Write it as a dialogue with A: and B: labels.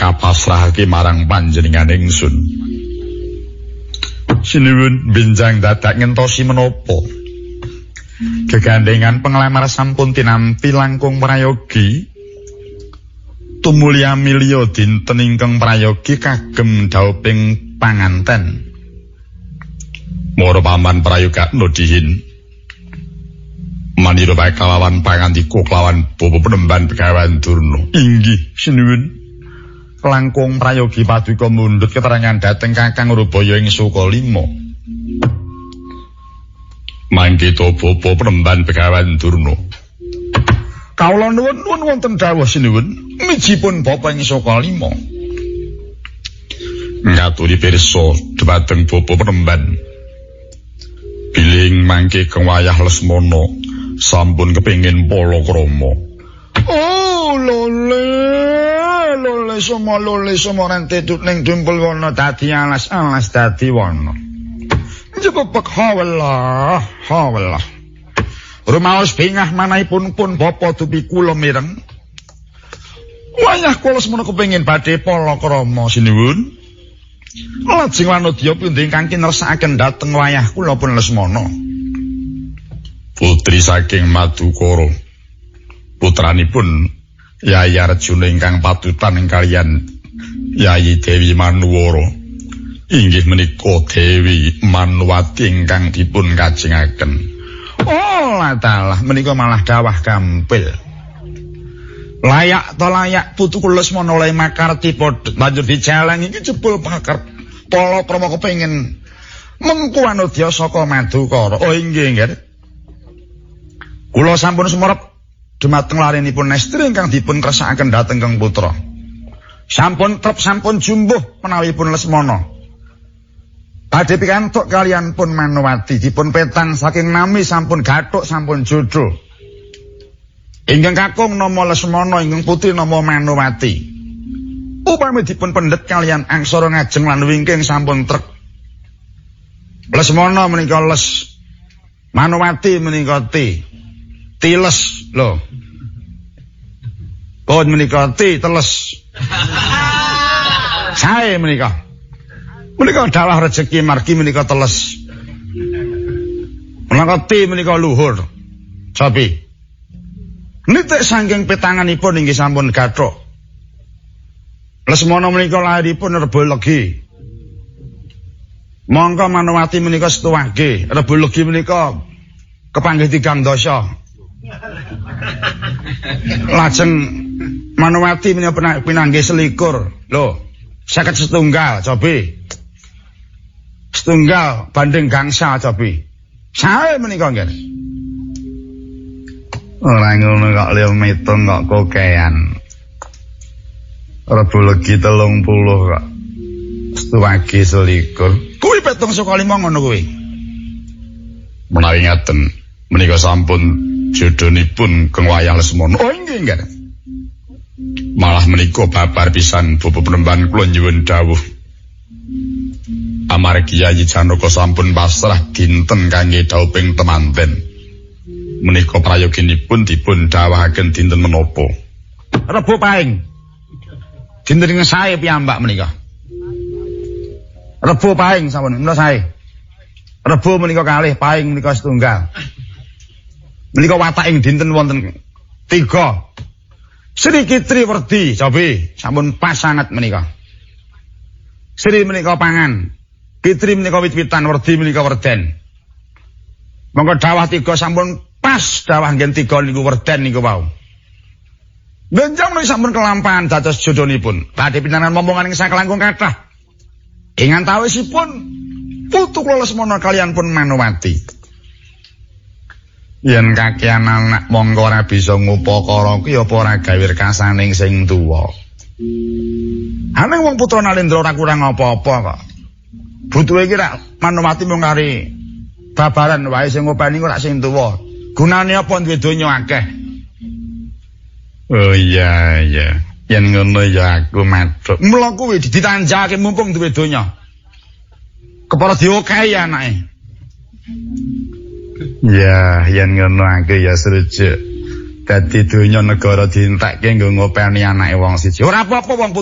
A: kapasrahake marang panjenengan ingsun. Sinuwun benjang dadak ngentosi menapa? Gegandengan penglamar sampun tinampi langkung prayogi. Tumulya milya dinten ingkang prayogi kagem dhauping panganten. Mara paman prayogakna dihin. Manira bae kalawan pangandika kelawan Bapa Penemban Begawan Durna. Inggih sinuwun. Langkung prayogi paduka mundhut keterangan dhateng Kakang Rubaya ing Sukalima. Mangkita Bapa Penemban Begawan Durna. Kawula nuwun wonten dawuh sinuwun, mijipun Bapa ing Sukalima. Ngaturi pirsa dhumateng Bapa Penemban. Biling mangke keng wayah Lesmana sampun kepengin palakrama. Oh, lole somo rente tut ning dumpul wana dadi alas dadi wana. Jebek hawala. Rumaos bingah manahipun pun bapa dupi kula mireng. Wayah kula semono kepengin badhe palakrama sinuwun. Lajeng Wanodya pundhing ingkang kinersakaken dhateng wayah kula pun Lesmana. Putri saking Madukara. Putranipun Yayi Arjuna ingkang patutan kaliyan Yayi Dewi Manuwara. Inggih menika Dewi Manuwati ingkang dipun kajengaken. Oh, latalah menika malah dawah gampil. Layak putu kula Lesmana oleh makarti banjur dijalang iki jebul pakar palakrama kepengin mengku Wanodya saka Madukara. Oh inggih. Kula sampun sumerep dumateng larenipun Nestri ingkang dipun kersakaken dhateng Kang Putra. Sampun trep sampun jumbuh menawipun Lesmana. Badhe pikantuk kaliyan pun Manuwati dipun petang saking nami sampun gathuk sampun jodoh. Ingkang kakung nama Lesmana ingkang putri nama Manuwati. Upami dipun pendhet kaliyan angsara ngajeng lan wingking sampun trek. Lesmana menika les, Manuwati menika tiles lho. Pun menika teles. Sae menika. Menika dalah rejeki margi menika teles. Menika menika luhur. Sapi. Nitik saking petanganipun inggih sampun gathuk. Lesmana menika lairipun Rebo Legi. Mangka Manuwati menika Setuwage. Rebo Legi menika kepanggih 3 dasa. Lajeng Manuwati menika pinanggih 21. Lho, 51 cobi. Setunggal banding gangsa cobi. Sae menika nggih. Ora ngono kok liya mitung kok kokean. Rebo Legi 30 kok. Setuwage 21. Kuwi petung saka 5 ngono kuwi. Menawi ngaten, menika sampun jodhonipun keng wayah Lesmana. Oh nggih. Malah menika babar pisan Bapa Penemban kula nyuwun dawuh. Amargi Yayi Janaka sampun pasrah dinten kangge dhauping temanten. Menika prayoginipun dipun dawuhaken dinten menapa? Rebo Paing. Dinten ing sae piyambak menika. Rebo Paing sampun menika sae. Rebo menika kalih, Paing menika setunggal. Menika wataking dinten wonten 3. Sri Kitri Werdi cobi sampun pas sanget menika. Sri menika pangan. Kitri menika wit-witan, Werdi menika werden. Monggo dawah 3 sampun pas dawah ngen 3 niku werden niku wau. Benjang menika sampun kelampahan dados jodhonipun. Badhe pinangan momongan ing sakelangkung kathah. Ing antawisipun putu kula Lesmana kaliyan pun Manuwati. Yen kakean anak monggo ora bisa ngupakara kuwi apa ora gawe rekasaning sing tuwa. Ane wong putra Nalendra ora kurang apa-apa kok. Butuhe iki rak Manuwati mung kari babaran wae sing ngopeni kok rak sing tuwa. Gunane apa duwe donya akeh. Oh iya. Yen ngono ya aku matur. Mula kuwi ditanjake mumpung duwe donya. Kepala diokahi anake. Ya, yen ngono aku ya serujuk. Dadi donya negara dientekke nggo ngopeni anake wong siji. Ora apa-apa wong